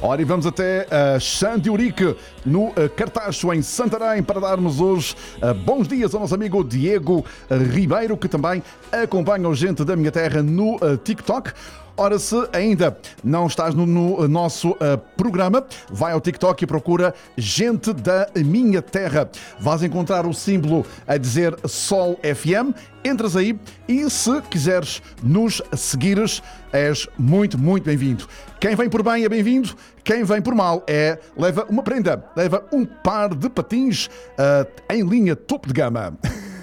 Ora, e vamos até Xandiurique, no Cartacho, em Santarém, para darmos hoje bons dias ao nosso amigo Diego Ribeiro, que também acompanha o Gente da Minha Terra no TikTok. Ora, se ainda não estás no nosso programa, vai ao TikTok e procura Gente da Minha Terra. Vais encontrar o símbolo a dizer Sol FM. Entras aí e, se quiseres nos seguires, és muito, muito bem-vindo. Quem vem por bem é bem-vindo. Quem vem por mal leva uma prenda, leva um par de patins em linha topo de gama.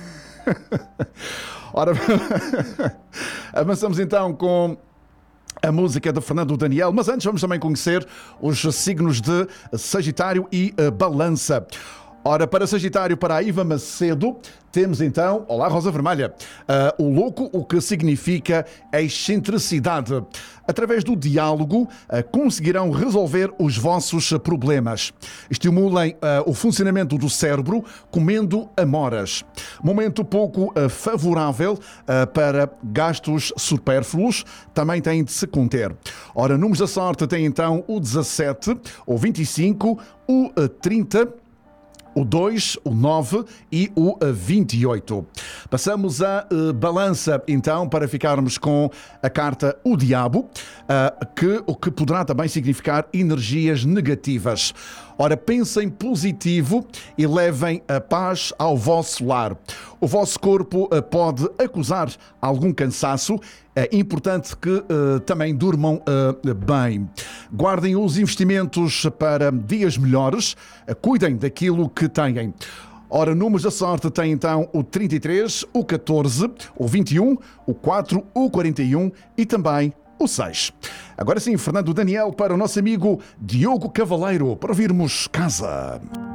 Ora, avançamos então com a música de Fernando Daniel, mas antes vamos também conhecer os signos de Sagitário e Balança. Ora, para Sagitário, para a Iva Macedo, temos então, olá Rosa Vermelha, o louco, o que significa excentricidade. Através do diálogo, conseguirão resolver os vossos problemas. Estimulem o funcionamento do cérebro comendo amoras. Momento pouco favorável para gastos supérfluos, também têm de se conter. Ora, números da sorte tem então o 17, o 25, o 30, o 2, o 9 e o 28. Passamos a Balança, então, para ficarmos com a carta O Diabo, o que poderá também significar energias negativas. Ora, pensem positivo e levem a paz ao vosso lar. O vosso corpo pode acusar algum cansaço. É importante que também durmam bem. Guardem os investimentos para dias melhores. Cuidem daquilo que têm. Ora, números da sorte tem então o 33, o 14, o 21, o 4, o 41 e também o 6. Agora sim, Fernando Daniel para o nosso amigo Diogo Cavaleiro, para ouvirmos Casa.